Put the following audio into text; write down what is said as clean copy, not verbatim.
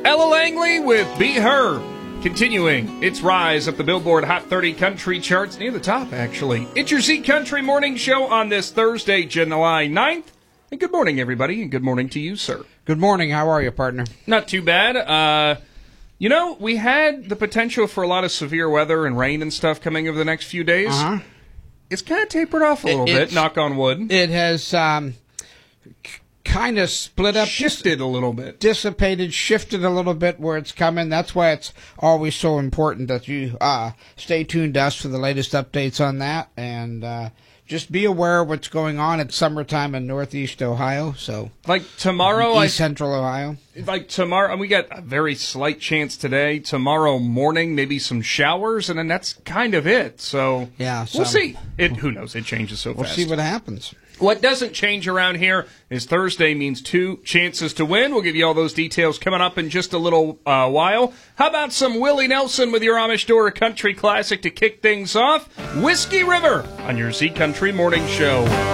Ella Langley with Be Her, continuing its rise up the Billboard Hot 30 country charts, near the top, actually. It's your Z Country Morning Show on this Thursday, July 9th. And good morning, everybody, and good morning to you, sir. Good morning. How are you, partner? Not too bad. We had the potential for a lot of severe weather and rain and stuff coming over the next few days. Uh-huh. It's kind of tapered off a little bit, knock on wood. It has kind of split up. Shifted a little bit. Dissipated, shifted a little bit where it's coming. That's why it's always so important that you stay tuned to us for the latest updates on that. And just be aware of what's going on. It's summertime in Northeast Ohio, so like tomorrow, East Central Ohio. Like tomorrow, and we got a very slight chance today. Tomorrow morning, maybe some showers, and then that's kind of it. So yeah, we'll see. Who knows? It changes so fast. We'll see what happens. What doesn't change around here is Thursday means 2 chances to win. We'll give you all those details coming up in just a little while. How about some Willie Nelson with your Amish Door Country Classic to kick things off? Whiskey River on your Z Country Morning Show.